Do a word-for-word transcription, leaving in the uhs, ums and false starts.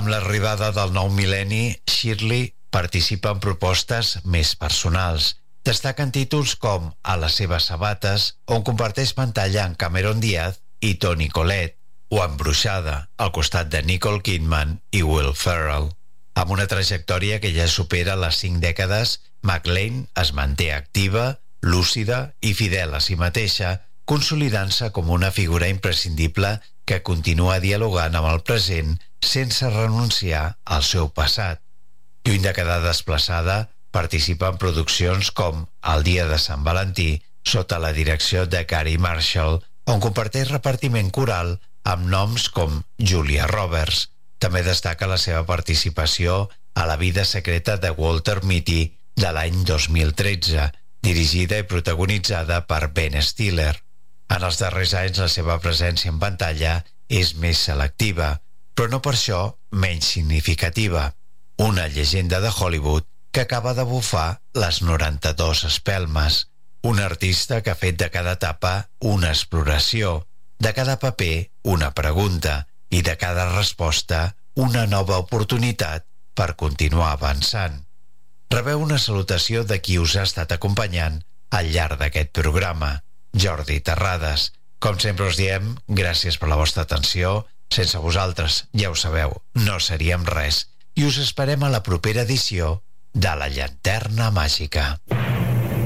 Amb l'arribada del nou mil·lenni, Shirley participa en propostes més personals. Destaquen títols com A les seves sabates, on comparteix pantalla amb Cameron Diaz i Toni Collette, o Embruixada, al costat de Nicole Kidman i Will Ferrell. Amb una trajectòria que ja supera les cinc dècades, McLean es manté activa, lúcida i fidel a si mateixa, consolidant-se com una figura imprescindible que continua dialogant amb el present sense renunciar al seu passat. Lluny de quedar desplaçada, participa en produccions com El dia de Sant Valentí, sota la direcció de Gary Marshall, on comparteix repartiment coral amb noms com Julia Roberts. També destaca la seva participació a La vida secreta de Walter Mitty de l'any dos mil tretze, dirigida i protagonitzada per Ben Stiller. En els darrers anys la seva presència en pantalla és més selectiva, però no per això menys significativa. Una llegenda de Hollywood que acaba de bufar les noranta-dues espelmes. Un artista que ha fet de cada etapa una exploració, de cada paper una pregunta i de cada resposta una nova oportunitat per continuar avançant. Rebeu una salutació de qui us ha estat acompanyant al llarg d'aquest programa, Jordi Terrades. Com sempre us diem, gràcies per la vostra atenció. Sense vosaltres, ja ho sabeu, no seríem res. I us esperem a la propera edició de La Llanterna Màgica.